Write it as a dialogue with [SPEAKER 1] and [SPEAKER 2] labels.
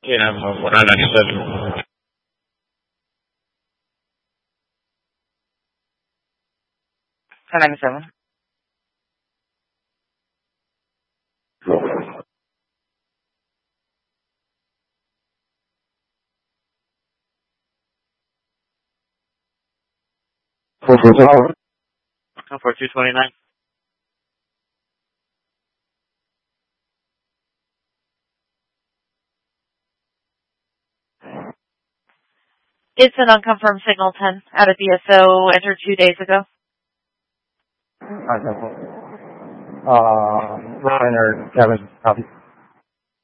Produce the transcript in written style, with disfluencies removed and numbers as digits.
[SPEAKER 1] Wala na nito.
[SPEAKER 2] 1097.
[SPEAKER 1] For
[SPEAKER 2] 229. It's an unconfirmed signal 10 out of DSO entered 2 days ago.
[SPEAKER 1] Ryder Kevin, copy.